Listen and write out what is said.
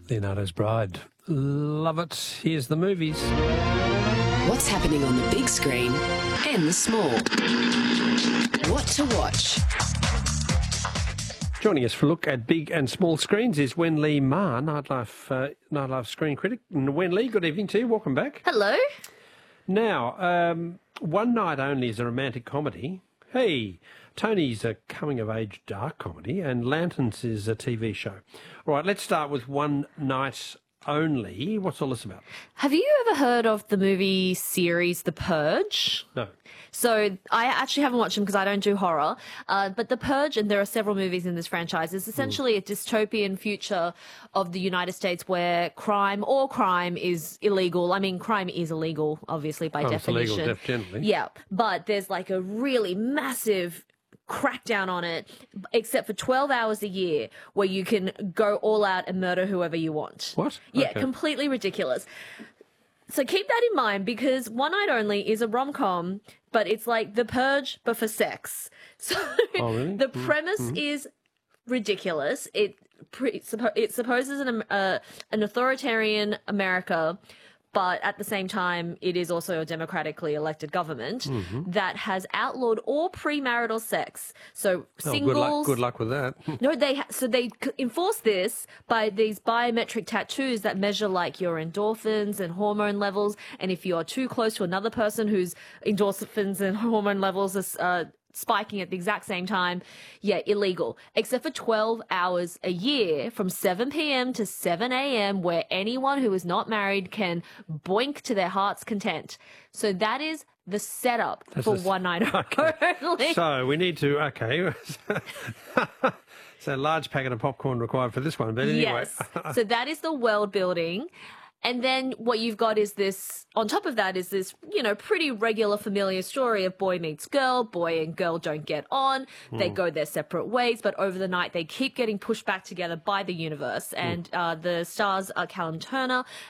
Leonardo's Bride. Love it. Here's the movies. What's happening on the big screen and the small? What to watch? Joining us for a look at big and small screens is Wen Lee Ma, Nightlife screen critic. Wen Lee, good evening to you. Welcome back. Hello. Now, One Night Only is a romantic comedy. Hey, Tony's a coming-of-age dark comedy, and Lanterns is a TV show. All right, let's start with One Night Only. What's all this about? Have you ever heard of the movie series The Purge? No. So I actually haven't watched them because I don't do horror. But The Purge, and there are several movies in this franchise, is essentially a dystopian future of the United States where crime is illegal. I mean, crime is illegal, obviously, by definition. It's illegal, generally. Yeah, but there's like a really massive crackdown on it, except for 12 hours a year where you can go all out and murder whoever you want. What? Yeah, Okay. completely ridiculous. So keep that in mind, because One Night Only is a rom-com, but it's like The Purge, but for sex. So Oh, really? the premise is ridiculous. It supposes an authoritarian America, but at the same time, it is also a democratically elected government that has outlawed all premarital sex. So singles. Good luck with that. No, they enforce this by these biometric tattoos that measure like your endorphins and hormone levels. And if you are too close to another person whose endorphins and hormone levels are spiking at the exact same time, yeah, illegal. Except for 12 hours a year from 7 p.m. to 7 a.m. where anyone who is not married can boink to their heart's content. So that is the setup for One Night Only. So we need to, okay. So large packet of popcorn required for this one, but anyway. Yes. So that is the world building. And then what you've got is this, on top of that is this, pretty regular familiar story of boy meets girl, boy and girl don't get on, they go their separate ways, but over the night they keep getting pushed back together by the universe. And the stars are Callum Turner